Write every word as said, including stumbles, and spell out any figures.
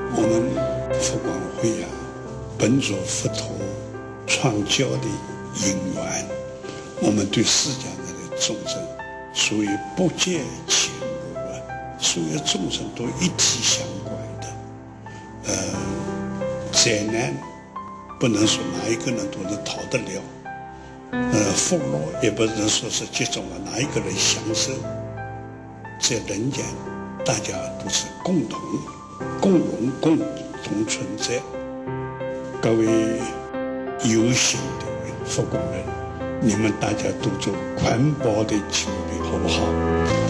我们佛光会啊，本着佛陀创教的因缘，我们对世间的众生属于不见侵入啊，所有众生都一体相关的。呃，灾难不能说哪一个人都能逃得了，呃，福禄也不能说是集中了哪一个人享受。在人间，大家都是共同、共荣、共同存在。各位有心的佛光人，你们大家都做环保的清理，好不好？